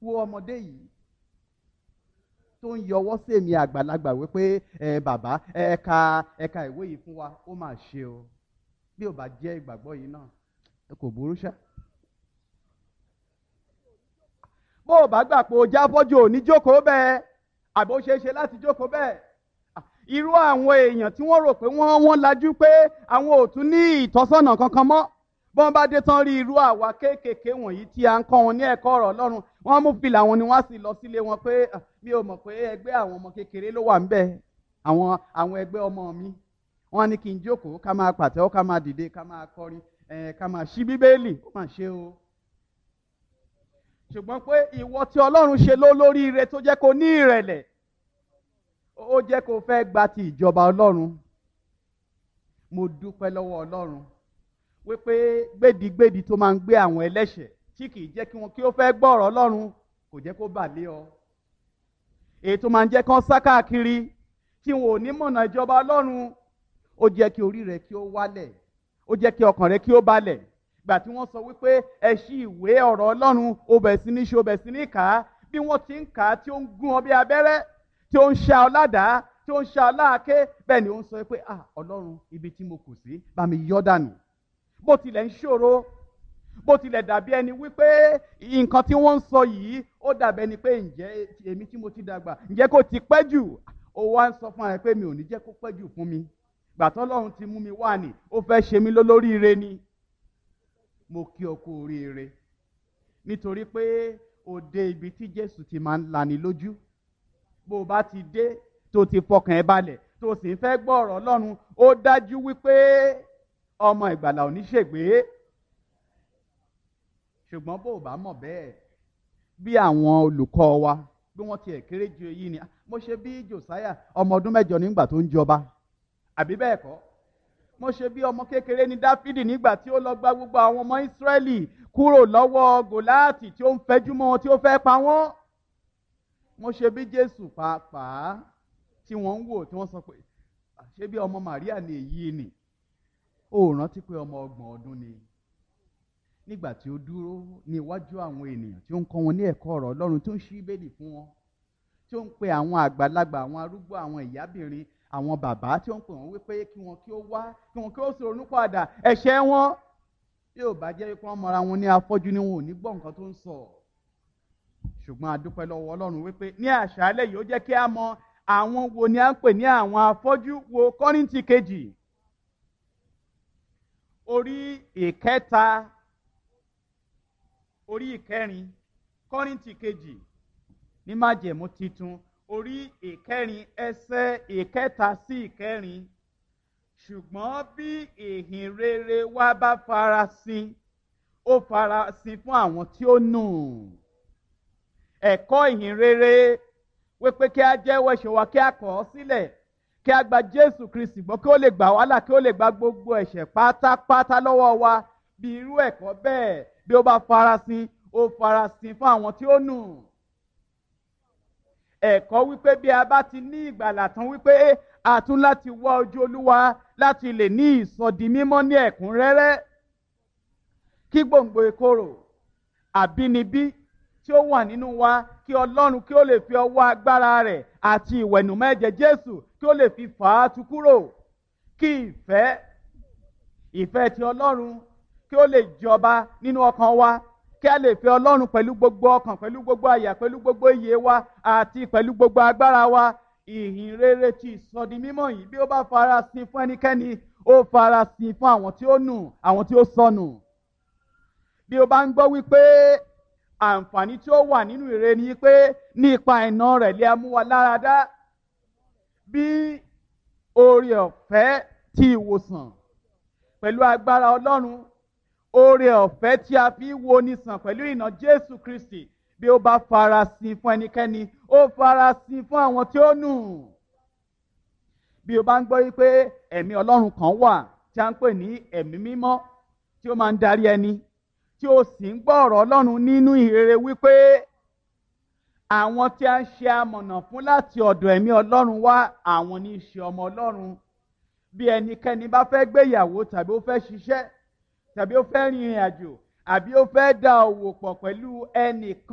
wo ọmọdé yìí tó ń yọwọ́ sí èmi àgbàlagbà wípé bàbá ẹ̀ka ìwé yìí fún wa, ó mà ṣe o. Bí ò bá jẹ́ ìgbàgbọ́ yìí náà kò burú ṣá. Bó o bá gbà pé o jáfọ́jú ò ní jókòó bẹ́ẹ̀, àbí ó ṣeé ṣe láti jókòó bẹ́ẹ̀. Irú àwọn èèyàn tí wọ́n rò pé wọ́n lajú pé àwọn ò tún ní ìtọ́sọ́nà kankan mọ́, bọ́n bá dé tán rí irú àwa kéékèèké wọ̀nyí tí a ń kọ́ wọn ní ẹ̀kọ́ ọ̀rọ̀ Ọlọ́run, wọ́n mú fìlà wọn ni wọ́n sì lọ sílé wọn pé mi ò mọ̀ pé ẹgbẹ́ àwọn ọmọ kékeré ló wà ńbẹ̀, àwọn ẹgbẹ́ ọmọ mi. Wọ́n ní kí n jókòó ká máa pàtẹ́wọ́, ká máa dìde, ká máa kọrin, ká máa ṣí Bíbélì. Ó mà ṣe o. Ṣùgbọ́n pé ìwọ tí Ọlọ́run ṣe lólóríire tó jẹ́ kó ní ìrẹ̀lẹ̀, ó jẹ́ kó fẹ́ gba ti ìjọba Ọlọ́run. Mo dúpẹ́ lọ́wọ́ Ọlọ́run wípé gbèdígbèdí tó máa ń gbé àwọn ẹlẹ́ṣẹ̀ tí kì í jẹ́ kí wọn kí ó fẹ́ gbọ́ ọ̀rọ̀ Ọlọ́run kò jẹ́ kó bà lé ọ. Èyí tó máa ń jẹ́ kán sá káàkiri tí wọn ò ní mọ̀nà ìjọba Ọlọ́run, ó jẹ́ kí orí rẹ kí ó wálẹ̀, ó jẹ́ kí ọkàn rẹ kí ó balẹ̀. Gbà tí wọ́n sọ wípé ẹ ṣí ìwé ọ̀rọ̀ Ọlọ́run, ó bẹ̀ sí ní ṣe, ó bẹ̀ sí ní kà á. Bí wọ́n ti ń kà á tí ó ń gún ọ bí abẹ́rẹ́, tí ó ń ṣá ọ ládàá, tí ó ń ṣá ọ láàké, bẹ́ẹ̀ ni ó ń sọ pé Ọlọ́run, ibi tí mo kù sí bá mi yọ́ dànù. Bó tilẹ̀ ń ṣòro, bó tilẹ̀ dàbí ẹni wípé nǹkan tí wọ́n ń sọ yìí ó dàbí ẹni pé ǹjẹ́ èmi tí mo ti dàgbà, ǹjẹ́ kò ti pẹ́ jù? Ó wá ń sọ fún ẹ pé mi ò ní jẹ́ kó pẹ́ jù fún mi. Gbà tí Ọlọ́run ti mú mi wá ní, ó fẹ́ ṣe mí lólóríire ni. Mo kí ọ kú oríire, nítorí pé o dé ibi tí Jésù ti máa ń lani lójú. Bó o bá ti dé tó ti fọkàn ẹ balẹ̀, tó sì ń fẹ́ gbọ́ ọ̀rọ̀ Ọlọ́run, ó dájú wípé ọmọ ìgbàlà ò ní ṣègbé. Ṣùgbọ́n bó o bá mọ̀ bẹ́ẹ̀, bí àwọn olùkọ́ wa bí wọ́n ti kéré ju èyí ni, mo ṣe bí Jòsáyà ọmọ ọdún 8 nígbà tó ń jọba, àbí bẹ́ẹ̀ kọ́? Mo ṣe bí ọmọ kékeré ní Dáfídì nígbà tí ó lọ gba gbogbo àwọn ọmọ Ísírẹ́lì kúrò lọ́wọ́ Gòláàtì tí ó ń fẹjú mọ́ wọn, tí ó fẹ́ pa wọ́n. Mo ṣe bí Jésù pàápàá tí wọ́n ń wò tí wọ́n sọ pé ṣé bí ọmọ Màríà ni èyí ni? Ó rántí pé ọmọ 30 ọdún ni nígbà tí ó dúró ní iwájú àwọn ènìyàn tí ó ń kọ́ wọn ní ẹ̀kọ́ ọ̀rọ̀ Ọlọ́run, tó ń ṣí Bíbélì fún wọn, tí ó ń pe àwọn àgbàlagbà, àwọn arúgbó, àwọn ìyábìnrin, àwọn bàbá, tí ó ń pè wọ́n wípé kí wọn kí ó wá, kí wọn kí ó sì ronú padà ẹ̀ṣẹ̀ wọn. Yóò bá jẹ́ wípé wọ́n mọra wọn ní afọ́jú ni wọn ò ní gbọ́ nǹkan tó ń sọ. Ṣùgbọ́n a dúpẹ́ lọ́wọ́ Ọlọ́run wípé ní àṣálẹ́ yìí ó jẹ́ kí a mọ àwọn wo ni a ń pè ní àwọn afọ́jú. Wo Kọ́ríńtì kejì orí ìkẹrin, Kọ́ríńtì kejì ní májẹ̀mú titun, orí ìkẹrin ẹsẹ̀ 1 sí 4. Ṣùgbọ́n bí ìhìn rere wa bá farasin, ó farasin fún àwọn tí ó nù. Ẹ̀kọ́ ìhìn rere wípé kí a jẹ́wọ́ ẹ̀ṣẹ̀ wa, kí a kọ̀ ọ́ sílẹ̀, kí a gba Jésù Kristi gbọ́, kí ó lè gbà wá là, kí ó lè gba gbogbo ẹ̀ṣẹ̀ pátápátá lọ́wọ́ wa. Bí irú ẹ̀kọ́ bẹ́ẹ̀ bí ó bá farasin, ó farasin fún àwọn tí ó nù. Ẹ̀kọ́ wípé bí a bá ti ní ìgbàlà tán wípé a tún láti wá ojú Olúwa láti lè ní ìsọdi mímọ́ ní ẹ̀kúnrẹ́rẹ́. Kí gbòǹgbò ìkorò àbínibí tí ó wà nínú wa, kí Ọlọ́run kí ó lè fi ọwọ́ agbára rẹ̀ àti ìwẹ̀nùmọ́ ẹ̀jẹ̀ Jésù kí ó lè fi fà á tu kúrò. Kí ìfẹ́ ti Ọlọ́run kí ó lè jọba nínú ọkàn wa, kí a lè fẹ́ Ọlọ́run pẹ̀lú gbogbo ọkàn, pẹ̀lú gbogbo àyà, pẹ̀lú gbogbo ìyè wa àti pẹ̀lú gbogbo agbára wa. Ìhìn rere ti ìsọdi mímọ́ yìí bí ó bá farasin fún ẹnikẹ́ni, ó farasin fún àwọn tí ó nù, àwọn tí ó sọnù. Bí o bá ń gbọ́ wípé àǹfààní tí ó wà nínú ìre ni pé nípa iná rẹ̀ lè mú wa lára dá, bí oore ọ̀fẹ́ ti ìwòsàn pẹ̀lú agbára Ọlọ́run, oore ọ̀fẹ́ tí a fi wo ni sàn pẹ̀lú ìnà Jésù Kristi, bí ó bá farasin fún ẹnikẹ́ni, ó farasin fún àwọn tí ó nù. Bí o bá ń gbọ́ wípé ẹ̀mí Ọlọ́run kan wà tí a ń pè ní ẹ̀mí mímọ́ tí ó máa ń darí ẹni, tí ó sì ń gbọ́ ọ̀rọ̀ Ọlọ́run nínú ìrere wípé àwọn tí a ń ṣe amọ̀nà fún láti ọ̀dọ̀ ẹ̀mí Ọlọ́run wá, àwọn ní í ṣe ọmọ Ọlọ́run. Bí ẹnikẹ́ni bá fẹ́ gbéyàwó, tàbí ó fẹ́ ṣiṣẹ́, tàbí ó fẹ́ rin ìrìn àjò, àbí ó fẹ́ dá òwò pọ̀ pẹ̀lú ẹnìkan